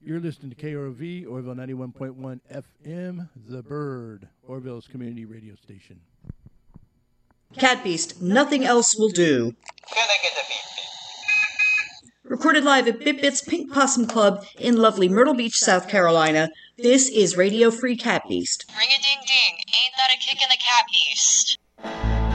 You're listening to KROV, Orville 91.1 FM, The Bird, Orville's community radio station. Cat Beast, Nothing Else Will Do. Recorded live at Bit Bit's Pink Possum Club in lovely Myrtle Beach, South Carolina, this is Radio Free Cat Beast. Ring-a-ding-ding, ain't that a kick in the Cat Beast?